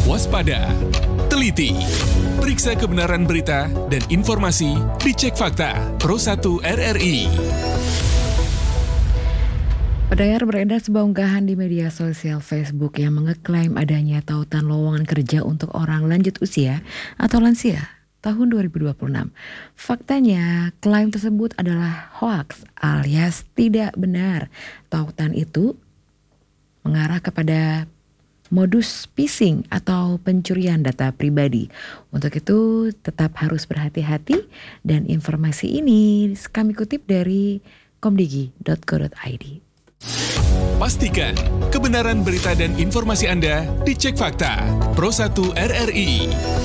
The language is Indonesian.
waspada, teliti. Periksa kebenaran berita dan informasi di Cek Fakta Pro 1 RRI. Pendengar, beredar sebuah unggahan di media sosial Facebook yang mengeklaim adanya tautan lowongan kerja untuk orang lanjut usia atau lansia tahun 2026. Faktanya, klaim tersebut adalah hoaks alias tidak benar. Tautan itu mengarah kepada modus phishing atau pencurian data pribadi. Untuk itu tetap harus berhati-hati, dan informasi ini kami kutip dari komdigi.co.id. Pastikan kebenaran berita dan informasi Anda di Cek Fakta Pro 1 RRI.